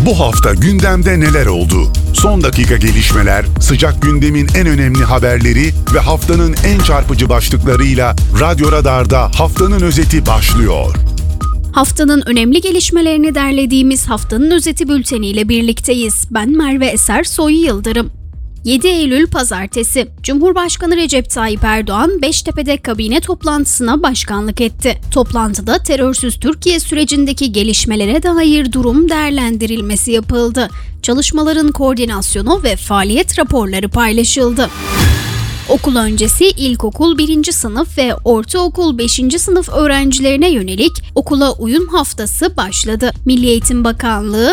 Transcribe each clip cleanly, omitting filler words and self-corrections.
Bu hafta gündemde neler oldu? Son dakika gelişmeler, sıcak gündemin en önemli haberleri ve haftanın en çarpıcı başlıklarıyla Radyo Radar'da haftanın özeti başlıyor. Haftanın önemli gelişmelerini derlediğimiz haftanın özeti bülteniyle birlikteyiz. Ben Merve Eser Soy Yıldırım. 7 Eylül Pazartesi, Cumhurbaşkanı Recep Tayyip Erdoğan Beştepe'de kabine toplantısına başkanlık etti. Toplantıda terörsüz Türkiye sürecindeki gelişmelere dair durum değerlendirilmesi yapıldı. Çalışmaların koordinasyonu ve faaliyet raporları paylaşıldı. Okul öncesi ilkokul 1. sınıf ve ortaokul 5. sınıf öğrencilerine yönelik okula uyum haftası başladı. Milli Eğitim Bakanlığı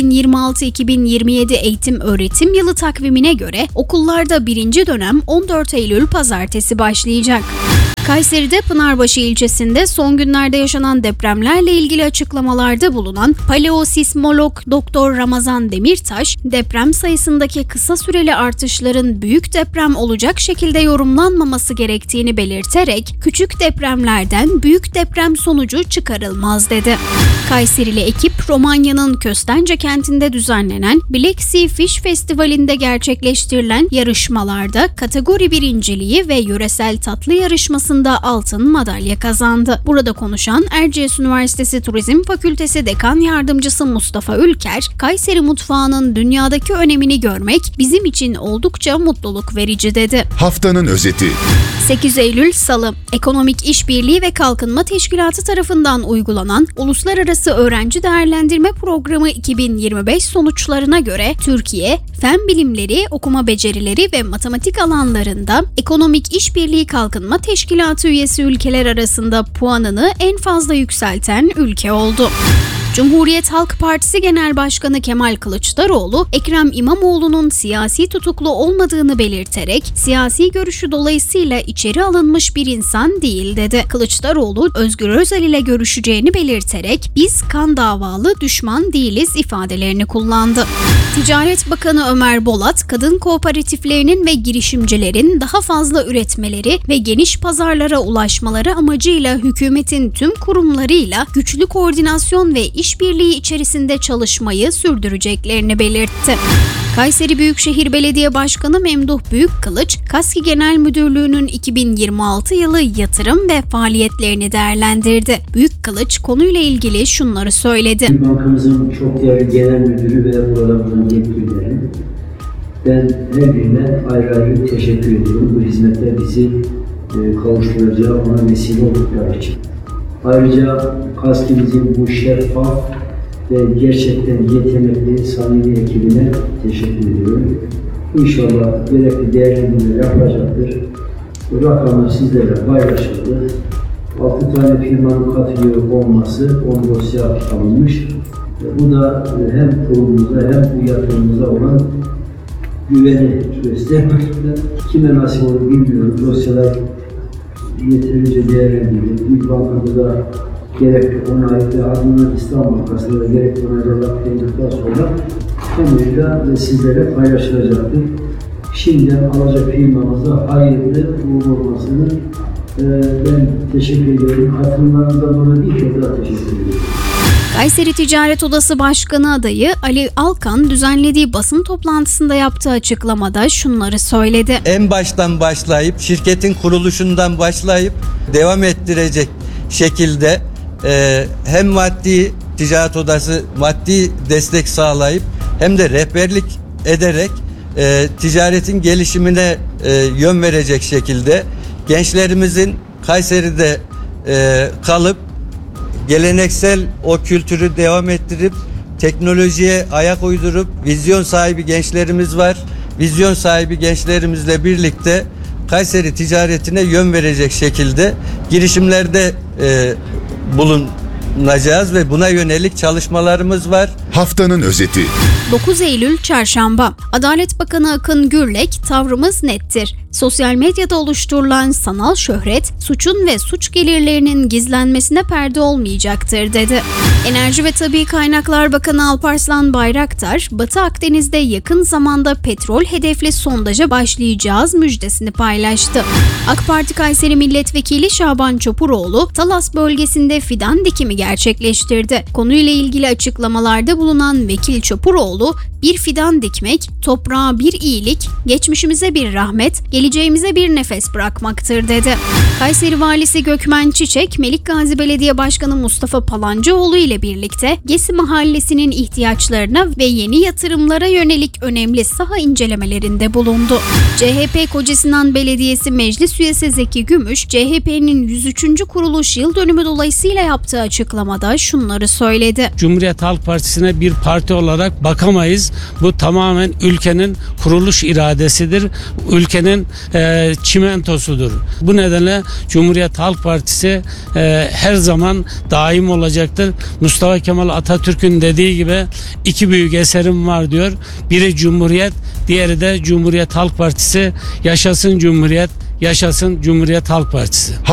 2026-2027 eğitim öğretim yılı takvimine göre okullarda 1. dönem 14 Eylül Pazartesi başlayacak. Kayseri'de Pınarbaşı ilçesinde son günlerde yaşanan depremlerle ilgili açıklamalarda bulunan paleosismolog Doktor Ramazan Demirtaş, deprem sayısındaki kısa süreli artışların büyük deprem olacak şekilde yorumlanmaması gerektiğini belirterek, küçük depremlerden büyük deprem sonucu çıkarılmaz dedi. Kayserili ekip, Romanya'nın Köstence kentinde düzenlenen Black Sea Fish Festivali'nde gerçekleştirilen yarışmalarda kategori birinciliği ve yöresel tatlı yarışmasında altın madalya kazandı. Burada konuşan Erciyes Üniversitesi Turizm Fakültesi Dekan Yardımcısı Mustafa Ülker, Kayseri mutfağının dünyadaki önemini görmek bizim için oldukça mutluluk verici dedi. Haftanın özeti. 8 Eylül Salı, Ekonomik İşbirliği ve Kalkınma Teşkilatı tarafından uygulanan Uluslararası Öğrenci Değerlendirme Programı 2025 sonuçlarına göre Türkiye, fen bilimleri, okuma becerileri ve matematik alanlarında Ekonomik İşbirliği Kalkınma Teşkilatı üyesi ülkeler arasında puanını en fazla yükselten ülke oldu. Cumhuriyet Halk Partisi Genel Başkanı Kemal Kılıçdaroğlu, Ekrem İmamoğlu'nun siyasi tutuklu olmadığını belirterek, siyasi görüşü dolayısıyla içeri alınmış bir insan değil dedi. Kılıçdaroğlu, Özgür Özel ile görüşeceğini belirterek, biz kan davalı düşman değiliz ifadelerini kullandı. Ticaret Bakanı Ömer Bolat, kadın kooperatiflerinin ve girişimcilerin daha fazla üretmeleri ve geniş pazarlara ulaşmaları amacıyla hükümetin tüm kurumlarıyla güçlü koordinasyon ve işbirliği içerisinde çalışmayı sürdüreceklerini belirtti. Kayseri Büyükşehir Belediye Başkanı Memduh Büyükkılıç, KASKİ Genel Müdürlüğü'nün 2026 yılı yatırım ve faaliyetlerini değerlendirdi. Büyükkılıç konuyla ilgili şunları söyledi. Bankamızın çok değerli genel müdürü ve buradan yetkililerim. Ben her birine ayrı ayrı teşekkür ediyorum. Bu hizmetler bizi kavuşturacağı, ona vesile oldukları için. Ayrıca KASKİ'mizin bu şeffaf ve gerçekten yetenekli, samimi ekibine teşekkür ediyorum. İnşallah gerekli değerlendirmeler yapılacaktır. Bu rakamlar sizlerle paylaşıldı. 6 tane firmanın katılıyor olması 10 dosya alınmış. Bu da hem kurumumuza hem bu yatırımımıza olan güveni göstermekte. Kime nasip olur bilmiyorum. Dosyalar yeterince değerlendirildi. İlk bankamızda gerekli onay ve ardından İslam Bankası'nda gerekli onaylar yapıldıktan sonra kamuoyuyla ve sizlere paylaşılacaktır. Şimdiden alacak firmamıza hayırlı uğurlu olmasını ben teşekkür ediyorum. Katılımlarınızdan bana bir kez daha teşekkür ediyorum. Kayseri Ticaret Odası Başkanı adayı Ali Alkan düzenlediği basın toplantısında yaptığı açıklamada şunları söyledi. En baştan başlayıp şirketin kuruluşundan başlayıp devam ettirecek şekilde hem maddi Ticaret Odası maddi destek sağlayıp hem de rehberlik ederek ticaretin gelişimine yön verecek şekilde gençlerimizin Kayseri'de kalıp geleneksel o kültürü devam ettirip teknolojiye ayak uydurup vizyon sahibi gençlerimiz var. Vizyon sahibi gençlerimizle birlikte Kayseri ticaretine yön verecek şekilde girişimlerde bulunacağız ve buna yönelik çalışmalarımız var. Haftanın özeti. 9 Eylül Çarşamba, Adalet Bakanı Akın Gürlek, tavrımız nettir. Sosyal medyada oluşturulan sanal şöhret, suçun ve suç gelirlerinin gizlenmesine perde olmayacaktır dedi. Enerji ve Tabii Kaynaklar Bakanı Alparslan Bayraktar, Batı Akdeniz'de yakın zamanda petrol hedefli sondaja başlayacağız müjdesini paylaştı. AK Parti Kayseri Milletvekili Şaban Çopuroğlu, Talas bölgesinde fidan dikimi gerçekleştirdi. Konuyla ilgili açıklamalarda bulunan Vekil Çopuroğlu, bir fidan dikmek, toprağa bir iyilik, geçmişimize bir rahmet, geleceğimize bir nefes bırakmaktır dedi. Kayseri Valisi Gökmen Çiçek, Melikgazi Belediye Başkanı Mustafa Palancıoğlu ile birlikte Gesi Mahallesi'nin ihtiyaçlarına ve yeni yatırımlara yönelik önemli saha incelemelerinde bulundu. CHP Kocasinan Belediyesi Meclis Üyesi Zeki Gümüş, CHP'nin 103. kuruluş yıl dönümü dolayısıyla yaptığı açıklamada şunları söyledi. Cumhuriyet Halk Partisi'ne bir parti olarak bakamayız. Bu tamamen ülkenin kuruluş iradesidir. Ülkenin çimentosudur. Bu nedenle Cumhuriyet Halk Partisi her zaman daim olacaktır. Mustafa Kemal Atatürk'ün dediği gibi iki büyük eserim var diyor. Biri Cumhuriyet, diğeri de Cumhuriyet Halk Partisi. Yaşasın Cumhuriyet, yaşasın Cumhuriyet Halk Partisi.